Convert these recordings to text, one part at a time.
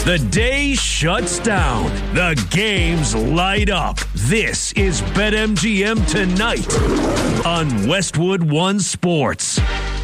The day shuts down. The games light up. This is BetMGM Tonight on Westwood One Sports.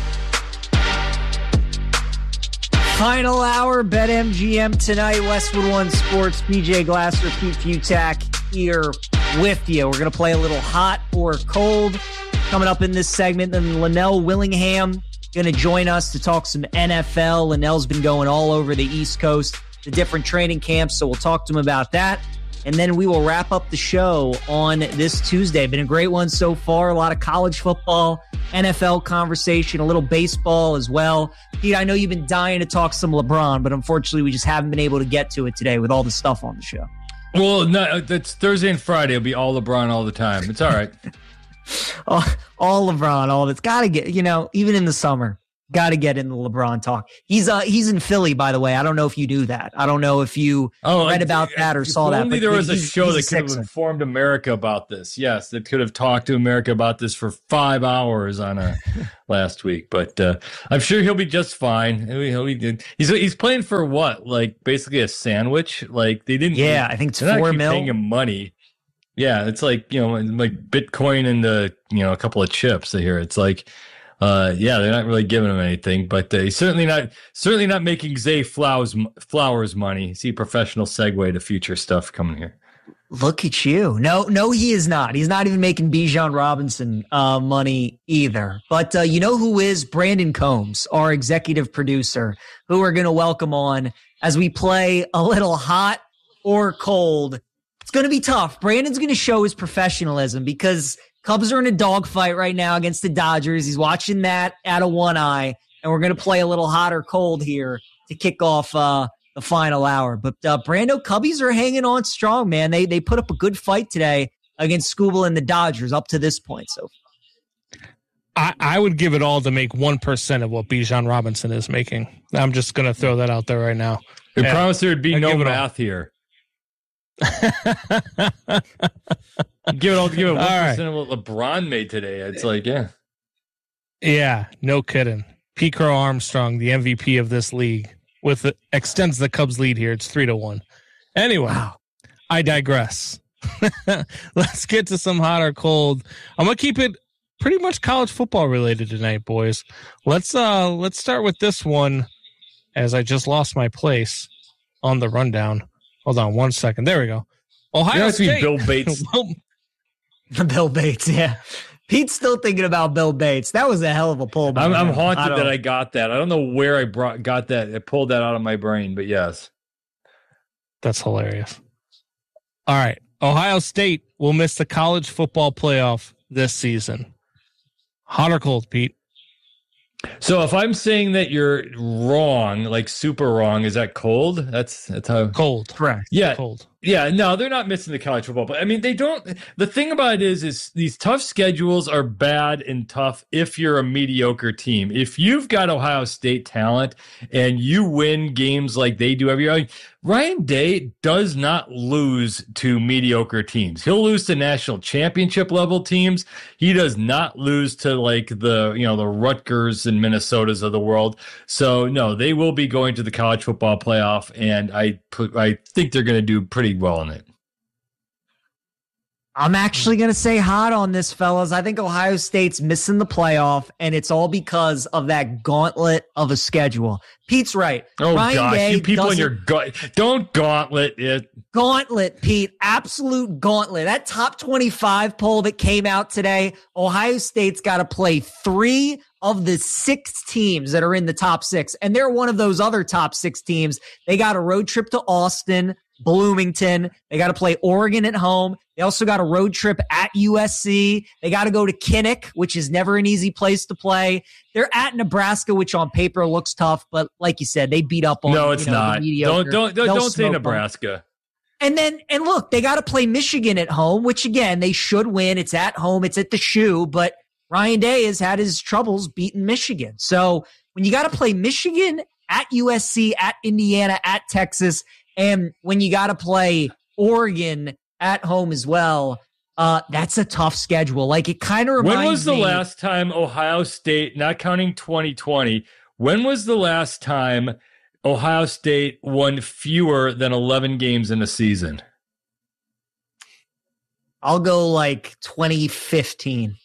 Final hour, BetMGM Tonight, Westwood One Sports. BJ Glasser, Pete Futak here with you. We're going to play a little hot or cold coming up in this segment. Then Linnell Willingham going to join us to talk some NFL. Linnell's been going all over the East Coast, the different training camps, so we'll talk to him about that. And then we will wrap up the show on this Tuesday. Been a great one so far. A lot of college football, NFL conversation, a little baseball as well. Pete, I know you've been dying to talk some LeBron, but unfortunately we just haven't been able to get to it today with all the stuff on the show. Well, no, that's Thursday and Friday. It'll be all LeBron all the time. It's all right. all LeBron, all that's got to get, even in the summer. Got to get in the LeBron talk. He's in Philly, by the way. I don't know if you knew that. I don't know if you read about that or saw that. Only there was a show that could have informed America about this. Yes, that could have talked to America about this for 5 hours on a last week. But I'm sure he'll be just fine. He's playing for what? Like basically a sandwich. Like they didn't. Yeah, I think it's $4 million. Paying him money. Yeah, it's like like Bitcoin and a couple of chips. I hear it's like. They're not really giving him anything, but he's certainly not making Zay Flowers money. See, professional segue to future stuff coming here. Look at you. No, he is not. He's not even making Bijan Robinson money either. But you know who is? Brandon Combs, our executive producer, who we're going to welcome on as we play a little hot or cold. It's going to be tough. Brandon's going to show his professionalism because Cubs are in a dogfight right now against the Dodgers. He's watching that out of one eye, and we're going to play a little hot or cold here to kick off the final hour. But Brando, Cubbies are hanging on strong, man. They put up a good fight today against Skubal and the Dodgers up to this point. So I would give it all to make 1% of what Bijan Robinson is making. I'm just going to throw that out there right now. We promised there would be no math here. Give it 1% right. Of what LeBron made today. It's like, yeah, no kidding. Pete Crow Armstrong, the MVP of this league, extends the Cubs lead here. It's 3-1. Anyway, wow. I digress. Let's get to some hot or cold. I'm gonna keep it pretty much college football related tonight, boys. Let's start with this one, as I just lost my place on the rundown. Hold on 1 second. There we go. Ohio State. Bill Bates. Bill Bates, yeah. Pete's still thinking about Bill Bates. That was a hell of a pull. I'm haunted that I got that. I don't know where I got that. I pulled that out of my brain, but yes. That's hilarious. All right. Ohio State will miss the college football playoff this season. Hot or cold, Pete? So if I'm saying that you're wrong, like super wrong, is that cold? That's how cold. Correct. Yeah. Cold. Yeah, no, they're not missing the college football. But I mean, they don't. The thing about it is these tough schedules are bad and tough if you're a mediocre team. If you've got Ohio State talent and you win games like they do every year, Ryan Day does not lose to mediocre teams. He'll lose to national championship level teams. He does not lose to like the Rutgers and Minnesotas of the world. So no, they will be going to the college football playoff, and I think they're going to do pretty well in it. I'm actually going to say hot on this, fellas. I think Ohio State's missing the playoff, and it's all because of that gauntlet of a schedule. Pete's right. Oh, Ryan gosh, Day you people in your don't gauntlet it. Gauntlet, Pete. Absolute gauntlet. That top 25 poll that came out today, Ohio State's got to play 3 of the 6 teams that are in the top 6, and they're one of those other top 6 teams. They got a road trip to Austin, Bloomington. They got to play Oregon at home. They also got a road trip at USC. They got to go to Kinnick, which is never an easy place to play. They're at Nebraska, which on paper looks tough, but like you said, they beat up on. No, it's not. Don't say Nebraska. And look, they got to play Michigan at home, which again they should win. It's at home. It's at the Shoe, but Ryan Day has had his troubles beating Michigan. So when you got to play Michigan at USC, at Indiana, at Texas, and when you got to play Oregon at home as well, that's a tough schedule. Like it kind of reminds me. When was the last time Ohio State, not counting 2020, when was the last time Ohio State won fewer than 11 games in a season? I'll go like 2015.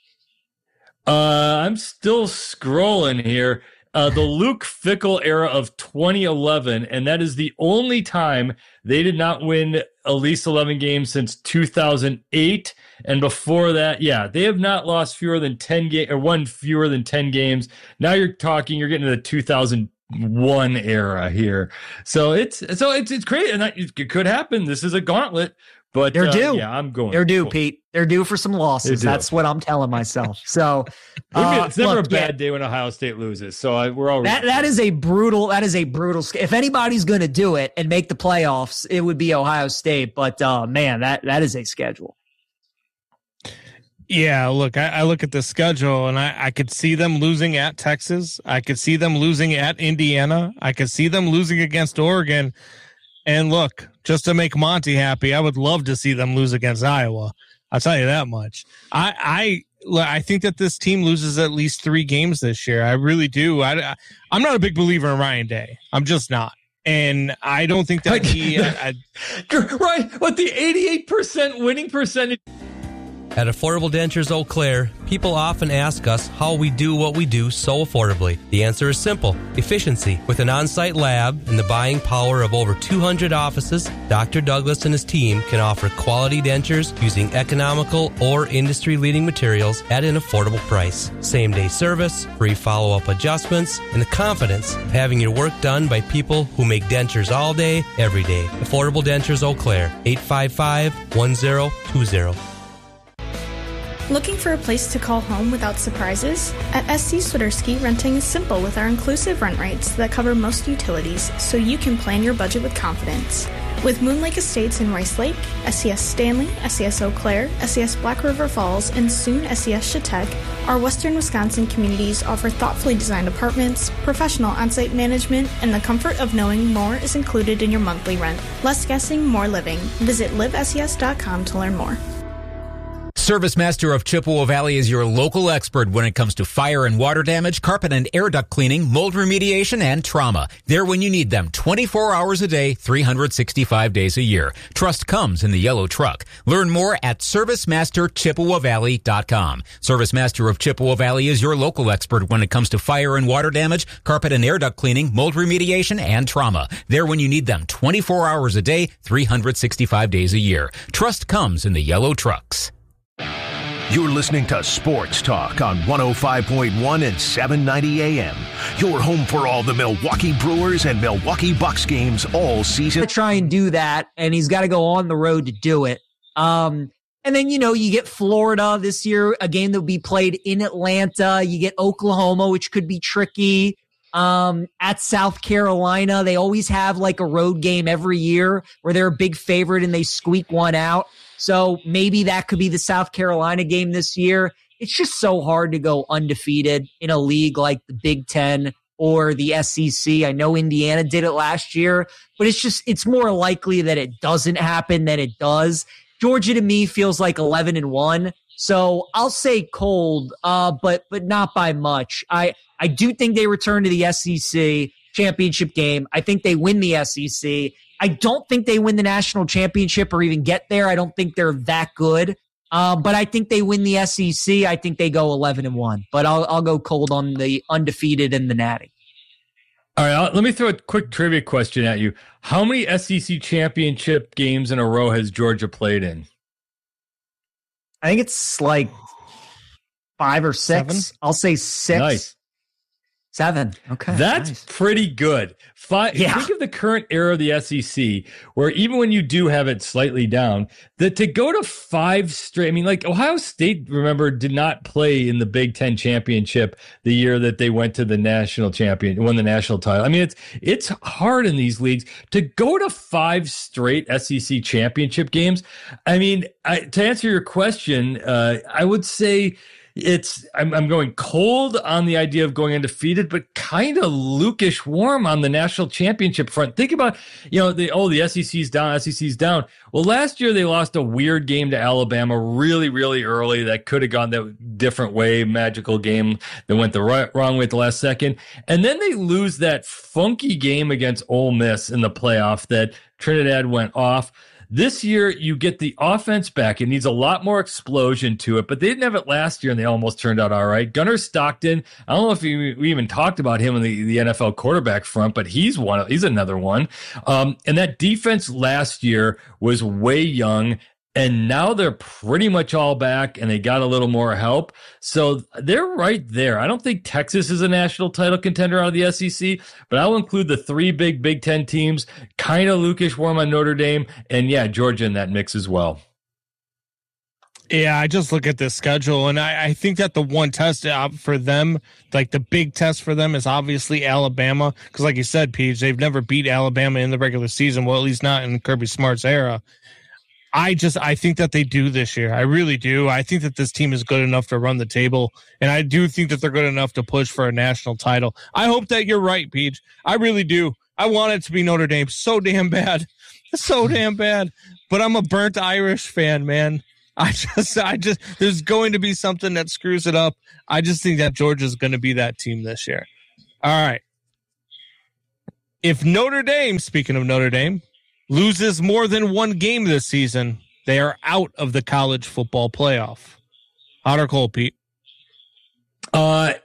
I'm still scrolling here. The Luke Fickell era of 2011, and that is the only time they did not win at least 11 games since 2008. And before that, they have not lost fewer than 10 games or won fewer than 10 games. Now you're getting to the 2001 era here. So it's crazy, and it could happen. This is a gauntlet. But they're due. I'm going. They're due, Pete. They're due for some losses. That's what I'm telling myself. So it's never a bad day when Ohio State loses. So we're all that is a brutal. If anybody's going to do it and make the playoffs, it would be Ohio State. But man, that is a schedule. Yeah, look, I look at the schedule and I could see them losing at Texas. I could see them losing at Indiana. I could see them losing against Oregon. And look, just to make Monty happy, I would love to see them lose against Iowa. I'll tell you that much. I think that this team loses at least 3 games this year. I really do. I'm not a big believer in Ryan Day. I'm just not. And I don't think that right. What, the 88% winning percentage? At Affordable Dentures Eau Claire, people often ask us how we do what we do so affordably. The answer is simple: efficiency. With an on-site lab and the buying power of over 200 offices, Dr. Douglas and his team can offer quality dentures using economical or industry-leading materials at an affordable price. Same-day service, free follow-up adjustments, and the confidence of having your work done by people who make dentures all day, every day. Affordable Dentures Eau Claire, 855-1020. Looking for a place to call home without surprises? At SC Swiderski, renting is simple with our inclusive rent rates that cover most utilities, so you can plan your budget with confidence. With Moon Lake Estates in Rice Lake, SCS Stanley, SCS Eau Claire, SCS Black River Falls, and soon SCS Chautauqua, our western Wisconsin communities offer thoughtfully designed apartments, professional on-site management, and the comfort of knowing more is included in your monthly rent. Less guessing, more living. Visit livescs.com to learn more. Service Master of Chippewa Valley is your local expert when it comes to fire and water damage, carpet and air duct cleaning, mold remediation, and trauma. They're when you need them 24 hours a day, 365 days a year. Trust comes in the yellow truck. Learn more at ServiceMasterChippewaValley.com. Service Master of Chippewa Valley is your local expert when it comes to fire and water damage, carpet and air duct cleaning, mold remediation, and trauma. They're when you need them 24 hours a day, 365 days a year. Trust comes in the yellow trucks. You're listening to Sports Talk on 105.1 and 790 AM. Your home for all the Milwaukee Brewers and Milwaukee Bucks games all season. To try and do that, and he's got to go on the road to do it. And then, you get Florida this year, a game that will be played in Atlanta. You get Oklahoma, which could be tricky. At South Carolina, they always have like a road game every year where they're a big favorite and they squeak one out. So maybe that could be the South Carolina game this year. It's just so hard to go undefeated in a league like the Big Ten or the SEC. I know Indiana did it last year, but it's more likely that it doesn't happen than it does. Georgia to me feels like 11-1. So I'll say cold, but not by much. I do think they return to the SEC championship game. I think they win the SEC. I don't think they win the national championship or even get there. I don't think they're that good. But I think they win the SEC. I think they go 11-1. But I'll go cold on the undefeated and the natty. All right, let me throw a quick trivia question at you. How many SEC championship games in a row has Georgia played in? I think it's like 5 or 6. 7? I'll say 6. Nice. 7. Okay. That's nice. Pretty good. 5. Yeah. Think of the current era of the SEC, where even when you do have it slightly down, that to go to 5 straight, I mean, like Ohio State, remember, did not play in the Big Ten championship the year that they went to the national won the national title. I mean, it's hard in these leagues to go to 5 straight SEC championship games. I mean, to answer your question, I would say I'm going cold on the idea of going undefeated, but kind of Lukish warm on the national championship front. Think about, the SEC's down. Well, last year they lost a weird game to Alabama really, really early that could have gone that different way, magical game that went the wrong way at the last second. And then they lose that funky game against Ole Miss in the playoff that Trinidad went off. This year, you get the offense back. It needs a lot more explosion to it, but they didn't have it last year, and they almost turned out all right. Gunnar Stockton, I don't know if we even talked about him in the NFL quarterback front, but he's another one. And that defense last year was way young, and now they're pretty much all back, and they got a little more help. So they're right there. I don't think Texas is a national title contender out of the SEC, but I'll include the three Big Ten teams, kind of Lukish warm on Notre Dame, and Georgia in that mix as well. Yeah, I just look at this schedule, and I think that the one test for them, like the big test for them, is obviously Alabama. Because like you said, Peach, they've never beat Alabama in the regular season. Well, at least not in Kirby Smart's era. I think that they do this year. I really do. I think that this team is good enough to run the table, and I do think that they're good enough to push for a national title. I hope that you're right, Peach. I really do. I want it to be Notre Dame so damn bad. So damn bad. But I'm a burnt Irish fan, man. I just there's going to be something that screws it up. I just think that Georgia's going to be that team this year. All right. If Notre Dame, speaking of Notre Dame, loses more than one game this season, they are out of the college football playoff. Hot or cold, Pete? I'm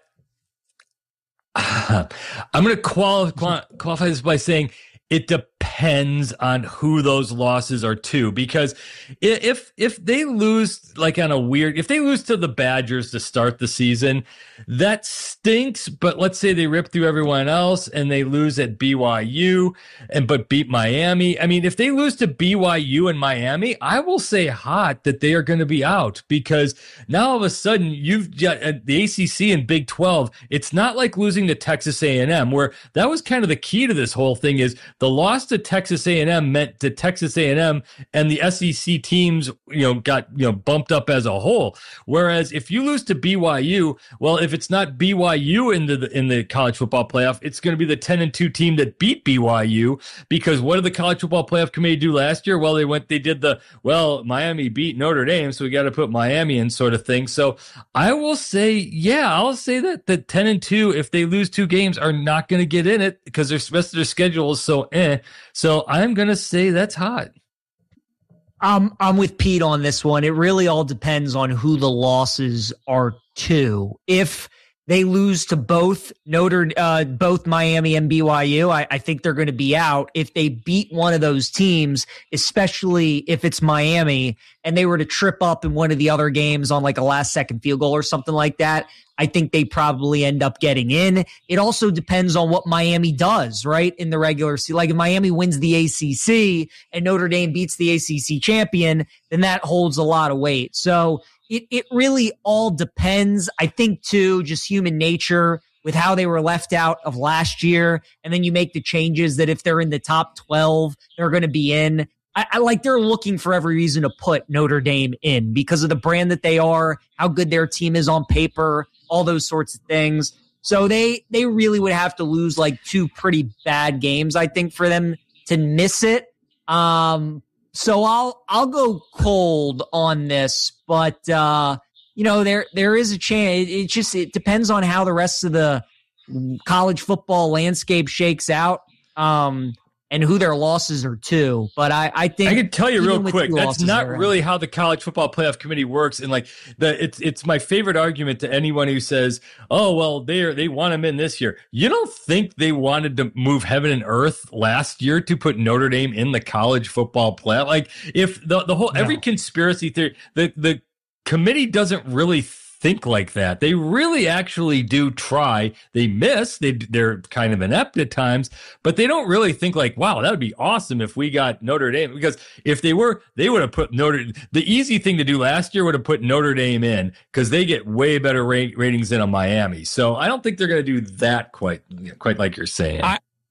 going to qualify this by saying it depends on who those losses are to, because if they lose if they lose to the Badgers to start the season, that stinks. But let's say they rip through everyone else and they lose at BYU but beat Miami. I mean, if they lose to BYU and Miami, I will say hot that they are going to be out, because now all of a sudden you've got the ACC and Big 12. It's not like losing to Texas A&M, where that was kind of the key to this whole thing. Is the loss to Texas A&M meant to Texas A&M and the SEC teams, got bumped up as a whole. Whereas if you lose to BYU, well, if it's not BYU in the college football playoff, it's going to be the 10-2 team that beat BYU. Because what did the college football playoff committee do last year? Well, Miami beat Notre Dame, so we got to put Miami in, sort of thing. So I will say, I'll say that the 10-2, if they lose two games, are not going to get in it because their rest of their schedule is so So I'm going to say that's hot. I'm with Pete on this one. It really all depends on who the losses are to. If they lose to both Miami and BYU, I think they're going to be out. If they beat one of those teams, especially if it's Miami, and they were to trip up in one of the other games on like a last-second field goal or something like that, I think they probably end up getting in. It also depends on what Miami does, right, in the regular season. Like if Miami wins the ACC and Notre Dame beats the ACC champion, then that holds a lot of weight. So it really all depends. I think, too, just human nature with how they were left out of last year. And then you make the changes that if they're in the top 12, they're going to be in. I like they're looking for every reason to put Notre Dame in because of the brand that they are, how good their team is on paper, all those sorts of things. So they really would have to lose like two pretty bad games, I think, for them to miss it. So I'll go cold on this, but there is a chance. It depends on how the rest of the college football landscape shakes out. And who their losses are to. But I think I can tell you real quick, that's not really how the college football playoff committee works. And it's my favorite argument to anyone who says, oh, well, they want them in this year. You don't think they wanted to move heaven and earth last year to put Notre Dame in the college football playoff? Like if every conspiracy theory, the committee doesn't really think like that. They really actually do try. They miss. They're kind of inept at times, but they don't really think like, wow, that would be awesome if we got Notre Dame. Because if they would have put the easy thing to do last year would have put Notre Dame in because they get way better ratings than a Miami. So I don't think they're going to do that quite like you're saying.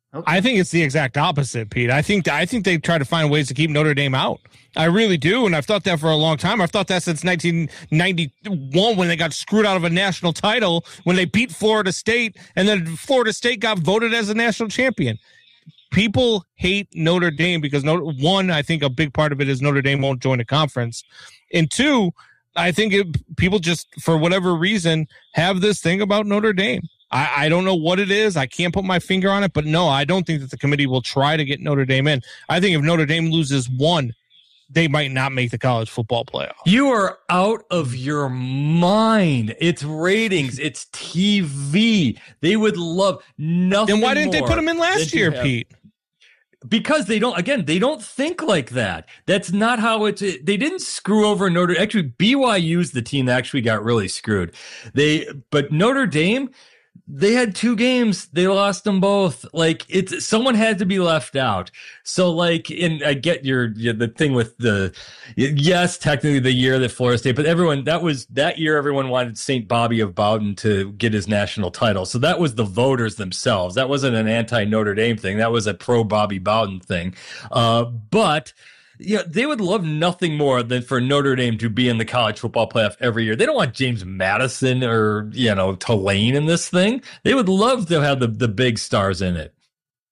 Okay. I think it's the exact opposite, Pete. I think they try to find ways to keep Notre Dame out. I really do, and I've thought that for a long time. I've thought that since 1991 when they got screwed out of a national title, when they beat Florida State, and then Florida State got voted as a national champion. People hate Notre Dame because, one, I think a big part of it is Notre Dame won't join a conference. And two, I think people just, for whatever reason, have this thing about Notre Dame. I don't know what it is. I can't put my finger on it, but no, I don't think that the committee will try to get Notre Dame in. I think if Notre Dame loses one, they might not make the college football playoff. You are out of your mind. It's ratings. It's TV. They would love nothing. Then why didn't they put them in last year, Pete? Because they don't think like that. That's not how they didn't screw over Notre. Actually, BYU's the team that actually got really screwed. But Notre Dame, they had 2 games. They lost them both. Like, someone had to be left out. So, like, and I get the thing with yes, technically the year that Florida State, but that year everyone wanted St. Bobby of Bowden to get his national title. So that was the voters themselves. That wasn't an anti-Notre Dame thing. That was a pro-Bobby Bowden thing. But they would love nothing more than for Notre Dame to be in the college football playoff every year. They don't want James Madison or, Tulane in this thing. They would love to have the big stars in it.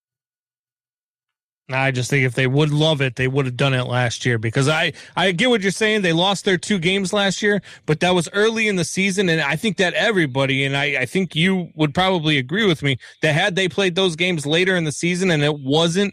I just think if they would love it, they would have done it last year, because I get what you're saying. They lost their 2 games last year, but that was early in the season. And I think that everybody, and I think you would probably agree with me, that had they played those games later in the season and it wasn't